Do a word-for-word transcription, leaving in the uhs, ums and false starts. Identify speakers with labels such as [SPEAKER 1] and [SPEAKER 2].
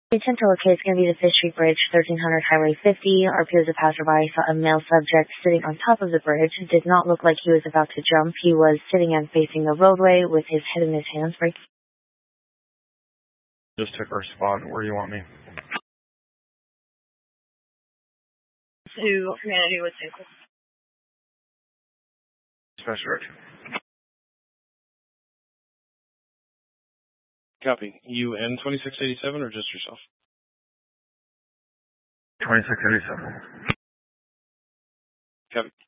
[SPEAKER 1] A ten case going to be the Fish Street Bridge, thirteen hundred Highway fifty. Our peers, a passerby, saw a male subject sitting on top of the bridge. It did not look like he was about to jump. He was sitting and facing the roadway with his head in his hands. Break.
[SPEAKER 2] Just took our spot. Where do you want me?
[SPEAKER 1] To Humanity with Vehicle.
[SPEAKER 2] Special direction.
[SPEAKER 3] Copy. You and twenty-six eighty-seven or just yourself?
[SPEAKER 2] twenty-six eighty-seven.
[SPEAKER 3] Copy.